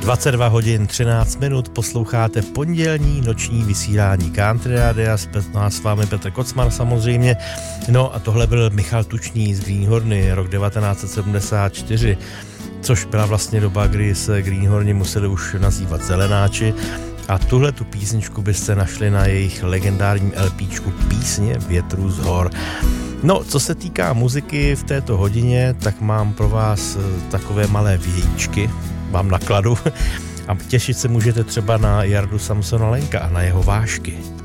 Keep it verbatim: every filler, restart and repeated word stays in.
dvacet dva hodin třináct minut, posloucháte pondělní noční vysílání Country Radia, s vámi Petr Kocman samozřejmě. No a tohle byl Michal Tučný z Greenhorny, rok devatenáct set sedmdesát čtyři, což byla vlastně doba, kdy se Greenhorni museli už nazývat Zelenáči. A tuhle tu písničku byste našli na jejich legendárním LPčku Písně větru z hor. No, co se týká muziky v této hodině, tak mám pro vás takové malé vějíčky, mám na kladu a těšit se můžete třeba na Jardu Samsona Lenka a na jeho vážky.